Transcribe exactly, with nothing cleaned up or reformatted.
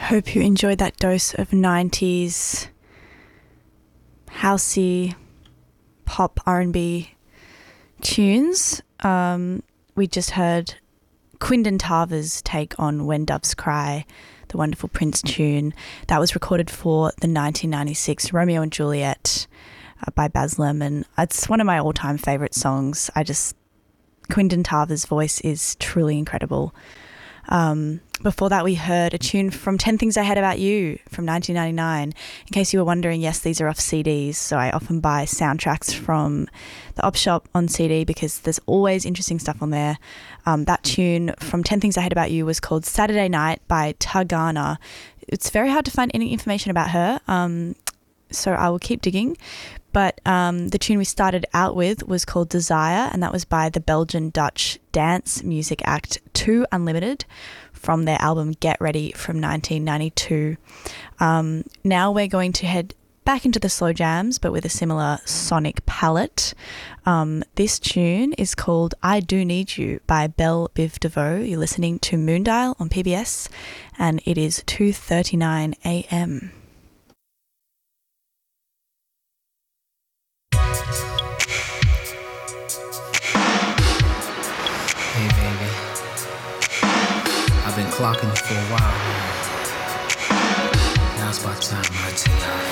Hope you enjoyed that dose of nineties housey, pop, R and B tunes. Um, we just heard Quindon Tarver's take on When Doves Cry, the wonderful Prince tune. That was recorded for the nineteen ninety-six Romeo and Juliet uh, by Baz Luhrmann. It's one of my all-time favourite songs. I just... Quindon Tarver's voice is truly incredible. Um, before that, we heard a tune from ten Things I Hate About You from nineteen ninety-nine. In case you were wondering, yes, these are off C Ds, so I often buy soundtracks from the Op Shop on C D because there's always interesting stuff on there. Um, that tune from ten Things I Hate About You was called Saturday Night by Tagana. It's very hard to find any information about her, um, so I will keep digging. But um, the tune we started out with was called Desire, and that was by the Belgian-Dutch dance music act Two Unlimited from their album Get Ready from nineteen ninety-two. Um, now we're going to head back into the slow jams, but with a similar sonic palette. Um, this tune is called I Do Need You by Belle Biv DeVoe. You're listening to Moondial on P B S, and it is two thirty-nine a.m. Hey baby, I've been clocking for a while now. Now it's about time I tell you how I